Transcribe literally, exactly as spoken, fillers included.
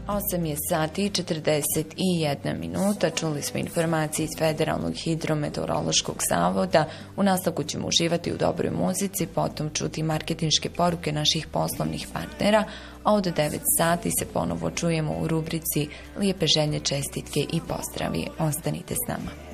osam je sati i četrdeset jedna minuta. Čuli smo informacije iz Federalnog hidrometeorološkog zavoda. U nastavku ćemo uživati u dobroj muzici, potom čuti marketinške poruke naših poslovnih partnera, a od devet sati se ponovo čujemo u rubrici Lijepe želje, čestitke i pozdravi. Ostanite s nama.